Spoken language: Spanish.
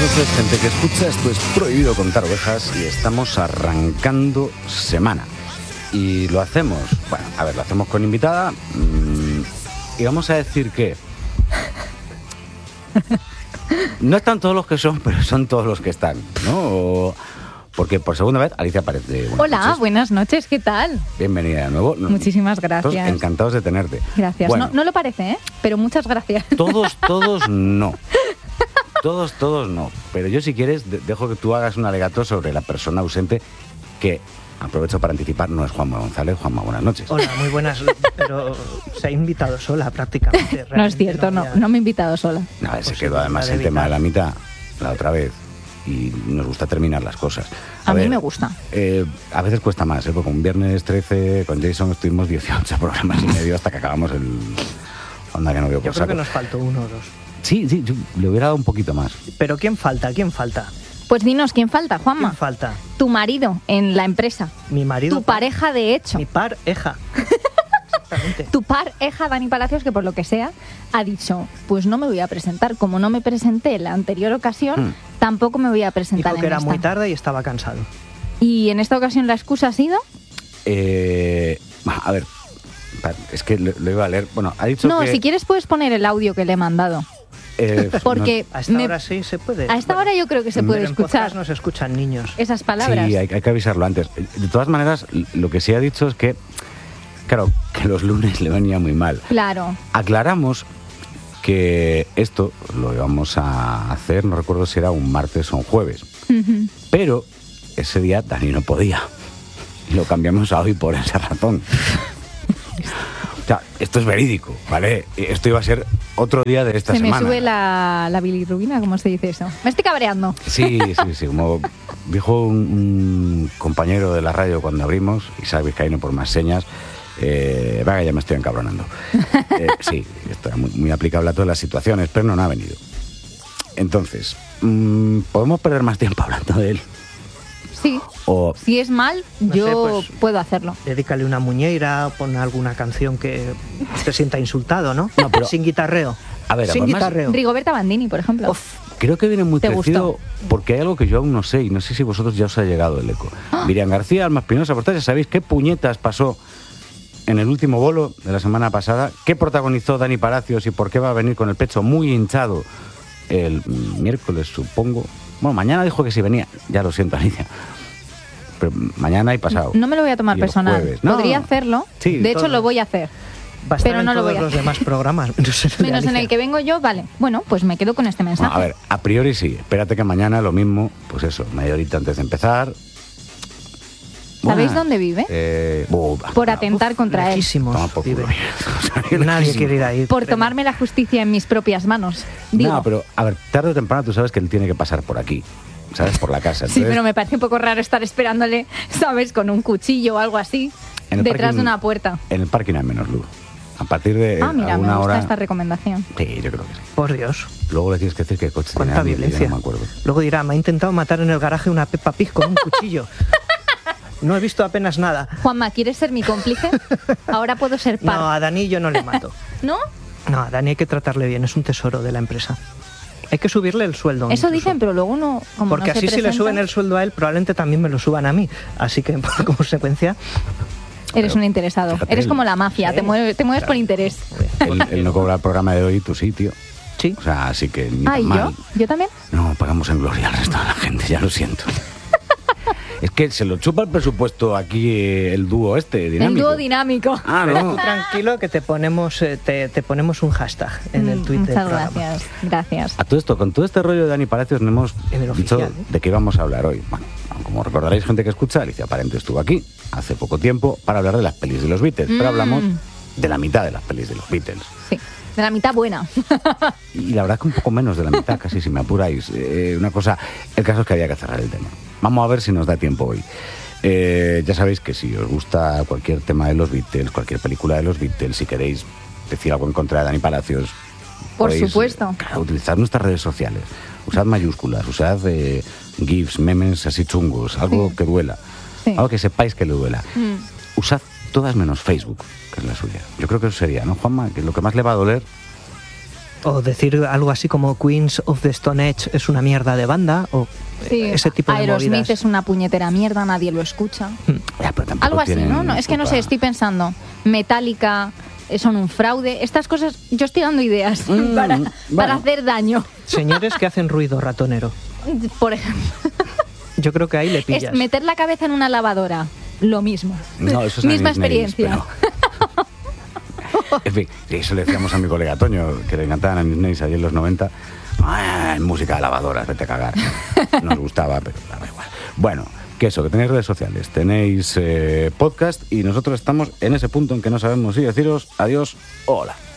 noches, gente que escucha. Esto es Prohibido Contar Ovejas y estamos arrancando semana. Y lo hacemos, bueno, a ver, lo hacemos con invitada y vamos a decir que no están todos los que son, pero son todos los que están, ¿no? Porque por segunda vez Alicia aparece. Hola, buenas noches, ¿qué tal? Bienvenida de nuevo. Muchísimas gracias. Encantados de tenerte. Gracias. Bueno, no lo parece, ¿eh? Pero muchas gracias. Todos no. Todos no. Pero yo, si quieres, dejo que tú hagas un alegato sobre la persona ausente, que, aprovecho para anticipar, no es Juanma González. Juanma, buenas noches. Hola, muy buenas, pero se ha invitado sola prácticamente. No es cierto, no me he invitado sola. A ver, se quedó además el tema de la mitad la otra vez y nos gusta terminar las cosas. A mí me gusta. A veces cuesta más, porque un viernes 13 con Jason estuvimos 18 programas y medio hasta que acabamos el... Onda que no veo por Yo creo que nos faltó uno o dos. Sí, yo le hubiera dado un poquito más. Pero ¿quién falta? Pues dinos, ¿quién falta, Juanma? ¿Quién falta? Tu marido en la empresa. Mi marido. Tu pareja, de hecho. Mi pareja. Exactamente. Tu pareja, Dani Palacios, que por lo que sea, ha dicho, pues no me voy a presentar. Como no me presenté en la anterior ocasión, tampoco me voy a presentar Dijo que en era esta. muy tarde y estaba cansado. ¿Y en esta ocasión la excusa ha sido? A ver, es que lo iba a leer. Bueno, ha dicho No, que... si quieres puedes poner el audio que le he mandado. Porque A esta hora sí se puede. A esta hora yo creo que se puede pero en escuchar podcast no se escuchan niños. esas palabras. Sí, hay que avisarlo antes. De todas maneras, lo que sí ha dicho es que, claro, que los lunes le venía muy mal. Claro. Aclaramos que esto lo íbamos a hacer, no recuerdo si era un martes o un jueves, pero ese día Dani no podía. Y lo cambiamos a hoy por esa razón. O sea, esto es verídico, ¿vale? Esto iba a ser otro día de esta semana. Se me sube la bilirrubina, ¿cómo se dice eso? Me estoy cabreando. Sí, como dijo un compañero de la radio cuando abrimos, Isaac Vizcaíno por más señas, venga, ya me estoy encabronando. Sí, esto era muy aplicable a todas las situaciones, pero no ha venido. Entonces, ¿podemos perder más tiempo hablando de él? Sí. O... Si es mal, No yo sé, pues, puedo hacerlo. Dedícale una muñeira, pon alguna canción que se sienta insultado, ¿no? No, pero... Sin guitarreo. A ver, sin además, guitarreo. Rigoberta Bandini, por ejemplo. Creo que viene muy ¿Te crecido gustó? porque hay algo que yo aún no sé y no sé si vosotros ya os ha llegado el eco. Miriam García, Alma Espinosa, vosotros ya sabéis qué puñetas pasó en el último bolo de la semana pasada, qué protagonizó Dani Palacios y por qué va a venir con el pecho muy hinchado el miércoles, supongo. Bueno, mañana dijo que sí venía, ya lo siento, Alicia. Pero mañana y pasado. No me lo voy a tomar Y el personal. jueves. No. Podría hacerlo. Sí, de hecho, todo. lo voy a hacer. Va a estar pero en no lo todos voy a los hacer. demás programas. Menos en el que vengo yo, vale. Bueno, pues me quedo con este mensaje. Bueno, a ver, a priori sí. Espérate que mañana lo mismo, pues eso, media horita antes de empezar. ¿Sabéis dónde vive? Por atentar contra él. Lejísimos, Toma por vive. culo. Nadie quiere ir ahí. Por tomarme la justicia en mis propias manos. Digo. No, pero a ver, tarde o temprano tú sabes que él tiene que pasar por aquí, ¿sabes? Por la casa. Sí, Entonces, pero me parece un poco raro estar esperándole, ¿sabes? Con un cuchillo o algo así, en el detrás parking- de una puerta. En el parking hay menos luz. A partir de Mira, me alguna gusta hora... esta recomendación. Sí, yo creo que sí. Por Dios. Luego le tienes que decir que el coche tiene Cuánta alguien, violencia. yo no me acuerdo. Luego dirá, me ha intentado matar en el garaje una Peppa Pig con un cuchillo. No he visto apenas nada. Juanma, ¿quieres ser mi cómplice? Ahora puedo ser par. No, a Dani yo no le mato. ¿No? No, a Dani hay que tratarle bien, es un tesoro de la empresa. Hay que subirle el sueldo. Eso incluso. dicen, pero luego no. Como Porque no se así si le presenta, suben el sueldo a él, probablemente también me lo suban a mí. Así que, por consecuencia... Eres un interesado. Fíjate, Eres como la mafia, Sí, te mueves claro. por interés. Él no cobra el programa de hoy, tú sí, tío. Sí. O sea, así que ni Ah, tan ¿y mal. yo? ¿Yo también? No, pagamos en gloria al resto de la gente, ya lo siento. Es que se lo chupa el presupuesto aquí el dúo este, dinámico. El dúo dinámico. Ah, Pero no. tú tranquilo que te ponemos un hashtag en el Twitter. Muchas del programa. gracias. Gracias. A todo esto, con todo este rollo de Dani Palacios, no hemos En el dicho oficial, ¿eh? de qué íbamos a hablar hoy. Bueno, como recordaréis, gente que escucha, Alicia Parente estuvo aquí hace poco tiempo para hablar de las pelis de los Beatles, pero hablamos de la mitad de las pelis de los Beatles. Sí. De la mitad buena. Y la verdad es que un poco menos de la mitad, casi si me apuráis. Una cosa, el caso es que había que cerrar el tema. Vamos a ver si nos da tiempo hoy. Ya sabéis que si os gusta cualquier tema de los Beatles, cualquier película de los Beatles, si queréis decir algo en contra de Dani Palacios, Por podéis, supuesto. claro, utilizad nuestras redes sociales, usad mayúsculas, usad gifs, memes así chungos, algo Sí. que duela, Sí. algo que sepáis que le duela. Usad todas menos Facebook, que es la suya. Yo creo que eso sería, ¿no, Juanma? Que lo que más le va a doler O decir algo así como Queens of the Stone Age es una mierda de banda, o ese tipo de Aerosmith movidas. es una puñetera mierda, nadie lo escucha. Ya, pero tampoco Algo así, tienen ¿no? Es que no sé, culpa. estoy pensando. Metallica son un fraude. Estas cosas, yo estoy dando ideas para bueno. hacer daño. Señores que hacen ruido ratonero. Por ejemplo, Yo creo que ahí le es pillas. meter la cabeza en una lavadora. Lo mismo. No, eso es Misma Nine Inch Nails, experiencia. pero- En fin, y eso le decíamos a mi colega Toño, que le encantaban a Nine Inch Nails allí en los 90. Música de lavadoras, vete a cagar. Nos gustaba, pero daba igual. Bueno, que eso, que tenéis redes sociales, tenéis podcast y nosotros estamos en ese punto en que no sabemos si deciros adiós, hola.